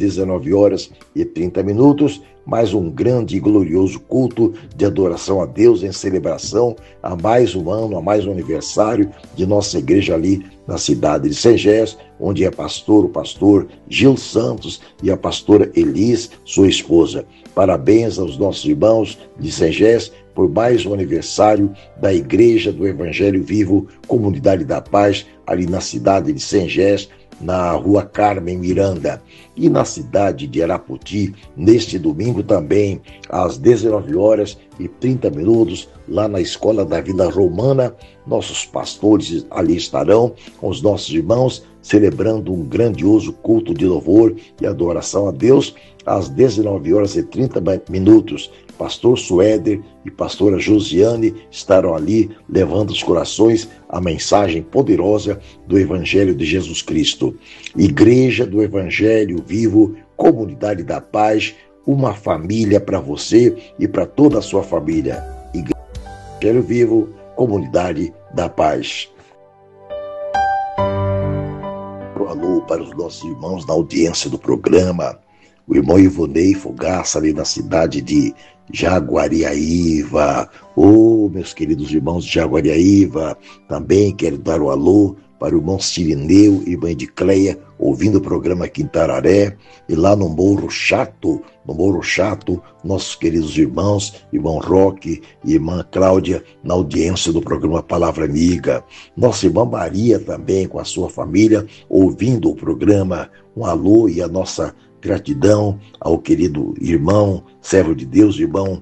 19h30, mais um grande e glorioso culto de adoração a Deus em celebração a mais um ano, a mais um aniversário de nossa igreja ali na cidade de Sengés, onde é pastor o pastor Gil Santos e a pastora Elis, sua esposa. Parabéns aos nossos irmãos de Sengés por mais um aniversário da Igreja do Evangelho Vivo, Comunidade da Paz, ali na cidade de Sengés, na rua Carmen Miranda. E na cidade de Arapoti, neste domingo também, às 19h30, lá na Escola da Vila Romana, nossos pastores ali estarão com os nossos irmãos, celebrando um grandioso culto de louvor e adoração a Deus, às 19h30. Pastor Suéder e pastora Josiane estarão ali levando aos corações a mensagem poderosa do Evangelho de Jesus Cristo. Igreja do Evangelho Vivo, Comunidade da Paz, uma família para você e para toda a sua família. Igreja do Evangelho Vivo, Comunidade da Paz. Um alô para os nossos irmãos na audiência do programa. O irmão Ivonei Fogaça, ali na cidade de Jaguariaíva. Meus queridos irmãos de Jaguariaíva, também quero dar um alô para o irmão Cirineu e irmã Edicleia, ouvindo o programa aqui em Tararé, e lá no Morro Chato, nossos queridos irmãos, irmão Roque e irmã Cláudia, na audiência do programa Palavra Amiga. Nossa irmã Maria também, com a sua família, ouvindo o programa. Um alô e a nossa gratidão ao querido irmão, servo de Deus, irmão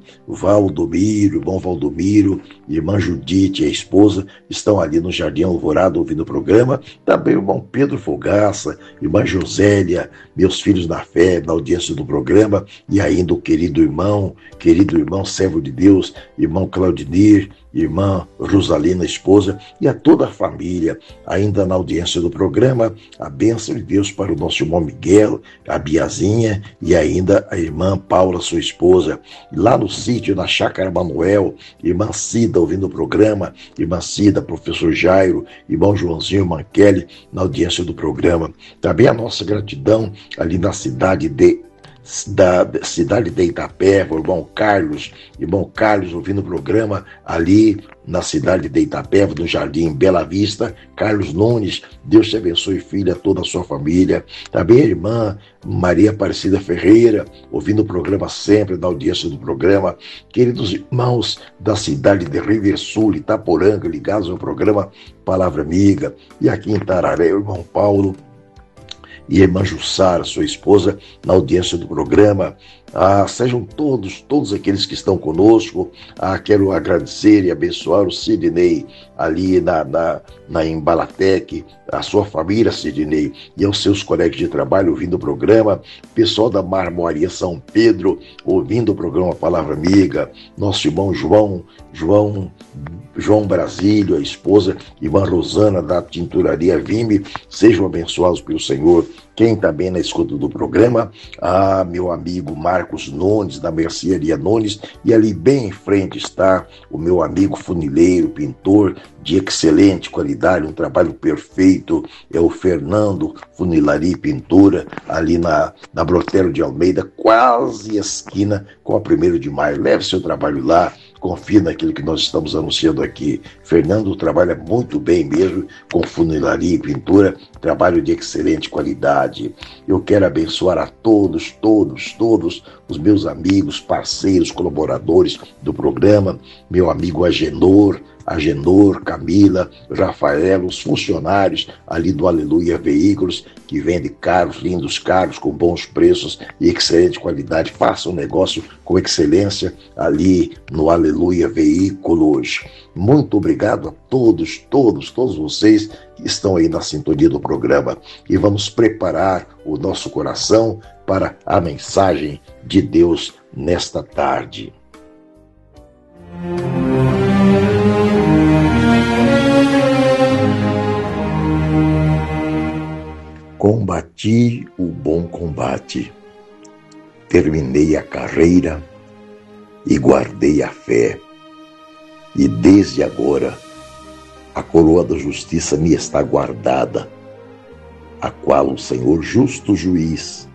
Valdomiro, irmã Judite, a esposa, estão ali no Jardim Alvorada ouvindo o programa. Também o irmão Pedro Fogaça, irmã Josélia, meus filhos na fé, na audiência do programa, e ainda o querido irmão, servo de Deus, irmão Claudinir, irmã Rosalina, esposa, e a toda a família, ainda na audiência do programa. A bênção de Deus para o nosso irmão Miguel, a Biazinha, e ainda a irmã Paula, sua esposa. Lá no sítio, na Chácara Manuel, irmã Cida ouvindo o programa, irmã Cida, professor Jairo, irmão Joãozinho, irmã Kelly, na audiência do programa. Também a nossa gratidão ali na cidade de Itapeva, o irmão Carlos ouvindo o programa ali na cidade de Itapeva, no Jardim Bela Vista. Carlos Nunes, Deus te abençoe, filha, toda a sua família. Também a irmã Maria Aparecida Ferreira, ouvindo o programa sempre, na audiência do programa. Queridos irmãos da cidade de Riversul, Itaporanga, ligados ao programa Palavra Amiga. E aqui em Tararé, o irmão Paulo e a irmã Jussara, sua esposa, na audiência do programa. Sejam todos aqueles que estão conosco. Quero agradecer e abençoar o Sidney ali na Embalatec, a sua família, Sidney, e aos seus colegas de trabalho ouvindo o programa. Pessoal da Marmoaria São Pedro ouvindo o programa Palavra Amiga. Nosso irmão João Brasílio, a esposa, irmã Rosana da Tinturaria Vime, sejam abençoados pelo Senhor. Quem também na escuta do programa, meu amigo Marcos Nunes, da Mercearia Nunes, e ali bem em frente está o meu amigo funileiro, pintor de excelente qualidade, um trabalho perfeito, é o Fernando Funilaria e Pintura, ali na Brotero de Almeida, quase esquina com a 1º de Maio. Leve seu trabalho lá, confie naquilo que nós estamos anunciando aqui. Fernando trabalha muito bem mesmo com funilaria e pintura, trabalho de excelente qualidade. Eu quero abençoar a todos os meus amigos, parceiros, colaboradores do programa, meu amigo Agenor, Camila, Rafael, os funcionários ali do Aleluia Veículos, que vende carros, lindos carros com bons preços e excelente qualidade. Faça um negócio com excelência ali no Aleluia Veículos. Muito obrigado a todos vocês que estão aí na sintonia do programa, e vamos preparar o nosso coração para a mensagem de Deus nesta tarde. Combati o bom combate, terminei a carreira e guardei a fé, e desde agora a coroa da justiça me está guardada, a qual o Senhor justo juiz